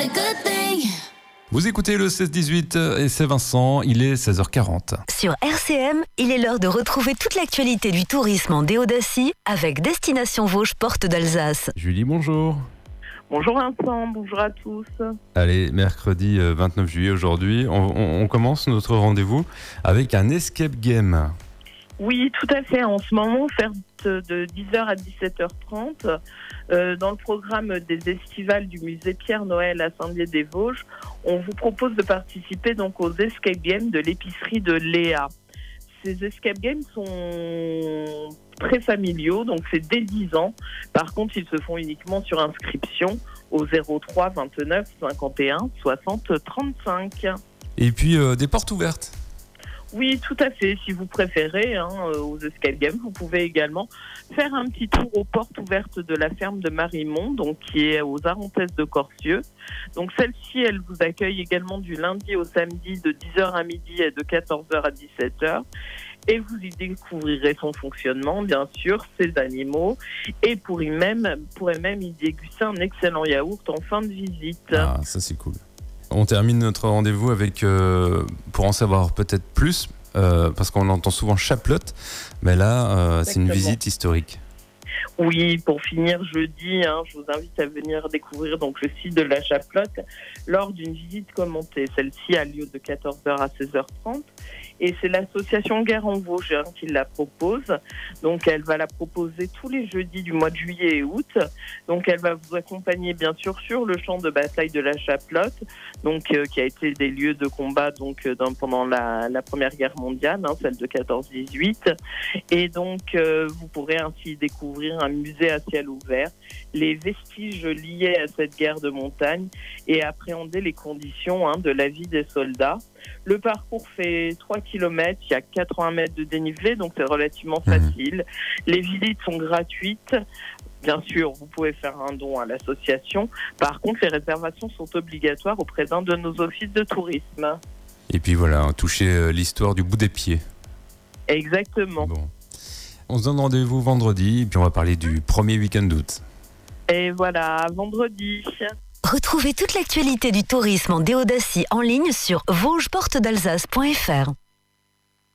Vous écoutez le 16-18 et c'est Vincent, il est 16h40. Sur RCM, il est l'heure de retrouver toute l'actualité du tourisme en Déodacie avec Destination Vosges Porte d'Alsace. Julie, bonjour. Bonjour Vincent, bonjour à tous. Allez, mercredi 29 juillet aujourd'hui, on commence notre rendez-vous avec un escape game. Oui, tout à fait. En ce moment, faire de 10h à 17h30 dans le programme des estivales du musée Pierre-Noël à Saint-Dié-des-Vosges, on vous propose de participer donc aux escape games de l'épicerie de Léa. Ces escape games sont très familiaux, donc c'est dès 10 ans. Par contre, ils se font uniquement sur inscription au 03 29 51 60 35. Et puis des portes ouvertes. Oui, tout à fait. Si vous préférez, aux escape games, vous pouvez également faire un petit tour aux portes ouvertes de la ferme de Marimont, donc qui est aux Arentès de Corcieux. Donc celle-ci, elle vous accueille également du lundi au samedi de 10h à midi et de 14h à 17h. Et vous y découvrirez son fonctionnement, bien sûr, ses animaux, et pourrez même y déguster un excellent yaourt en fin de visite. Ah, ça c'est cool. On termine notre rendez-vous avec, pour en savoir peut-être plus, parce qu'on entend souvent Chaplotte, mais là, c'est une visite historique. Oui, pour finir jeudi, je vous invite à venir découvrir donc le site de la Chaplotte lors d'une visite commentée. Celle-ci a lieu de 14h à 16h30 et c'est l'association Guerre en Vosges qui la propose. Donc elle va la proposer tous les jeudis du mois de juillet et août. Donc elle va vous accompagner bien sûr sur le champ de bataille de la Chaplotte, donc qui a été des lieux de combat pendant la Première Guerre mondiale, celle de 14-18. Et donc vous pourrez ainsi découvrir un musée à ciel ouvert, les vestiges liés à cette guerre de montagne et appréhender les conditions de la vie des soldats. Le parcours fait 3 km, il y a 80 mètres de dénivelé, donc c'est relativement facile. Les visites sont gratuites. Bien sûr, vous pouvez faire un don à l'association. Par contre, les réservations sont obligatoires auprès d'un de nos offices de tourisme. Et puis voilà, toucher l'histoire du bout des pieds. Exactement. Bon. On se donne rendez-vous vendredi, et puis on va parler du premier week-end d'août. Et voilà, à vendredi. Retrouvez toute l'actualité du tourisme en Déodacie en ligne sur vosgesportedalsace.fr.